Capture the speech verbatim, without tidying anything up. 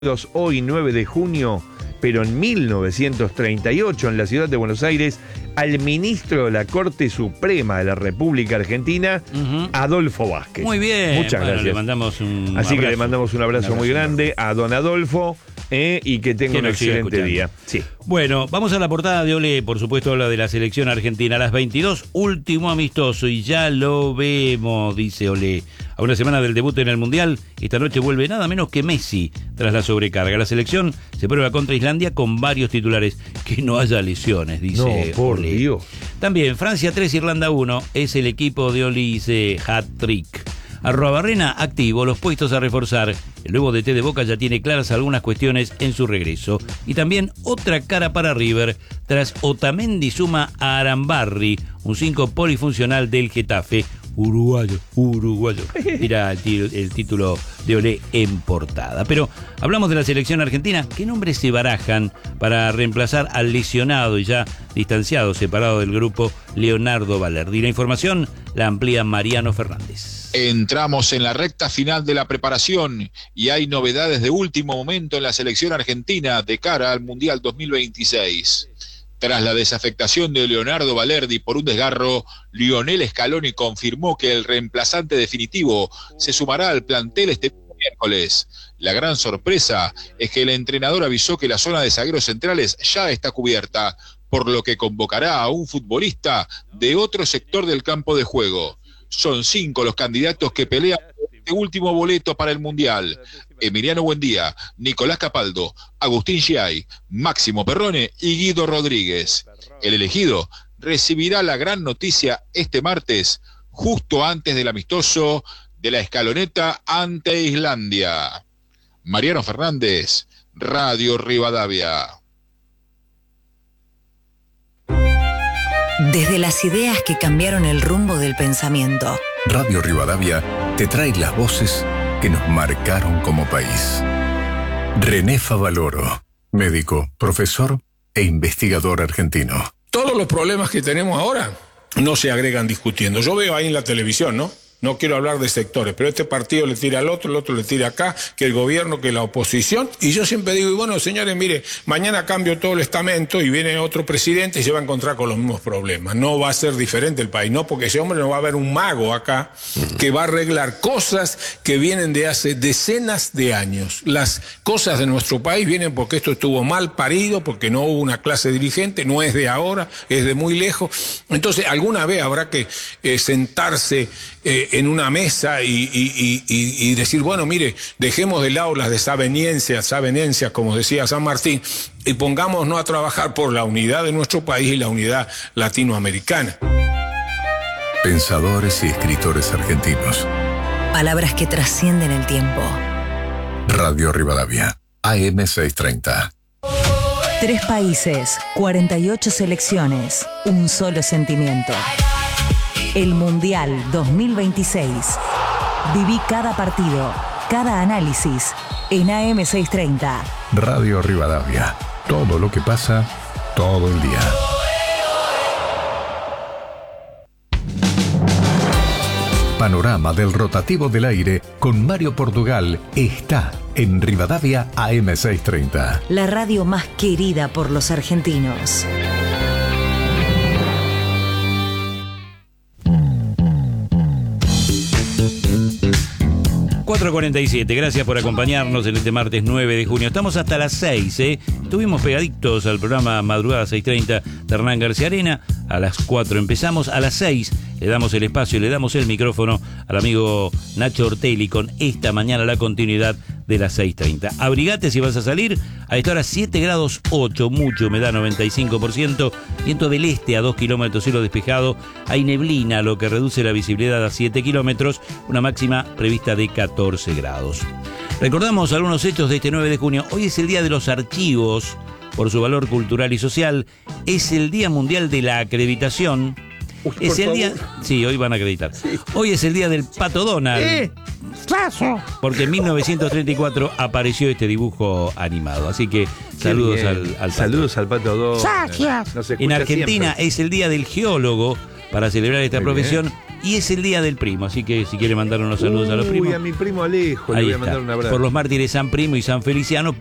Hoy, nueve de junio, pero en mil novecientos treinta y ocho, en la ciudad de Buenos Aires, al ministro de la Corte Suprema de la República Argentina, uh-huh. Adolfo Vázquez. Muy bien. Muchas bueno, gracias. Le mandamos un Así abrazo. que le mandamos un abrazo, un abrazo muy grande a don Adolfo eh, y que tenga un excelente día. Sí. Bueno, vamos a la portada de Olé, por supuesto, habla de la selección argentina. A las veintidós, último amistoso y ya lo vemos, dice Olé. A una semana del debut en el Mundial, esta noche vuelve nada menos que Messi tras la sobrecarga. La selección se prueba contra Islandia con varios titulares. Que no haya lesiones, dice No, por Olé. Dios. También, Francia tres, Irlanda uno, es el equipo de Olé, dice hat-trick. Arruabarrena activo, los puestos a reforzar. El nuevo D T de Boca ya tiene claras algunas cuestiones en su regreso. Y también otra cara para River, tras Otamendi suma a Arambarri, un cinco polifuncional del Getafe. Uruguayo, uruguayo. Mira el, tiro, el título de Olé en portada. Pero hablamos de la selección argentina. ¿Qué nombres se barajan para reemplazar al lesionado y ya distanciado, separado del grupo, Leonardo Balerdi? La información la amplía Mariano Fernández. Entramos en la recta final de la preparación y hay novedades de último momento en la selección argentina de cara al Mundial dos mil veintiséis. Tras la desafectación de Leonardo Balerdi por un desgarro, Lionel Scaloni confirmó que el reemplazante definitivo se sumará al plantel este miércoles. La gran sorpresa es que el entrenador avisó que la zona de zagueros centrales ya está cubierta, por lo que convocará a un futbolista de otro sector del campo de juego. Son cinco los candidatos que pelean este último boleto para el Mundial: Emiliano Buendía, Nicolás Capaldo, Agustín Giay, Máximo Perrone y Guido Rodríguez. El elegido recibirá la gran noticia este martes, justo antes del amistoso de la escaloneta ante Islandia. Mariano Fernández, Radio Rivadavia. Desde las ideas que cambiaron el rumbo del pensamiento. Radio Rivadavia te trae las voces que nos marcaron como país. René Favaloro, médico, profesor e investigador argentino. Todos los problemas que tenemos ahora no se agregan discutiendo. Yo veo ahí en la televisión, ¿no? No quiero hablar de sectores, pero este partido le tira al otro, el otro le tira acá, que el gobierno, que la oposición. Y yo siempre digo, y bueno, señores, mire, mañana cambio todo el estamento y viene otro presidente y se va a encontrar con los mismos problemas. No va a ser diferente el país, no, porque ese hombre no va a haber un mago acá que va a arreglar cosas que vienen de hace decenas de años. Las cosas de nuestro país vienen porque esto estuvo mal parido, porque no hubo una clase dirigente, no es de ahora, es de muy lejos. Entonces, alguna vez habrá que eh, sentarse eh, en una mesa y, y, y, y decir, bueno, mire, dejemos de lado las desavenencias, desavenencias, como decía San Martín, y pongámonos a trabajar por la unidad de nuestro país y la unidad latinoamericana. Pensadores y escritores argentinos. Palabras que trascienden el tiempo. Radio Rivadavia, A M seiscientos treinta. Tres países, cuarenta y ocho selecciones, un solo sentimiento. El Mundial dos mil veintiséis. Viví cada partido, cada análisis en A M seiscientos treinta. Radio Rivadavia. Todo lo que pasa, todo el día. Panorama del rotativo del aire con Mario Portugal está en Rivadavia A M seiscientos treinta. La radio más querida por los argentinos. cuatro cuarenta y siete, gracias por acompañarnos en este martes nueve de junio. Estamos hasta las seis, ¿eh? Estuvimos pegaditos al programa Madrugada seiscientos treinta de Hernán García Arena. A las cuatro empezamos, a las seis le damos el espacio y le damos el micrófono al amigo Nacho Ortelli con esta mañana la continuidad de las seis treinta. Abrigate si vas a salir. A esta hora siete grados ocho, mucha humedad noventa y cinco por ciento, viento del este a dos kilómetros, cielo despejado, hay neblina, lo que reduce la visibilidad a siete kilómetros, una máxima prevista de catorce grados. Recordamos algunos hechos de este nueve de junio. Hoy es el Día de los Archivos, por su valor cultural y social. Es el Día Mundial de la Acreditación. Uy, es el favor. día. Sí, hoy van a acreditar. Sí. Hoy es el día del Pato Donald. ¿Eh? Porque en mil novecientos treinta y cuatro apareció este dibujo animado. Así que saludos al, al Pato. Saludos al Pato Donald. En Argentina siempre. es el día del geólogo. Para celebrar esta Muy profesión, y es el día del primo, así que si quiere mandar unos saludos a los primos. Uy, a mi primo Alejo le voy a mandar un abrazo. Por los mártires San Primo y San Feliciano.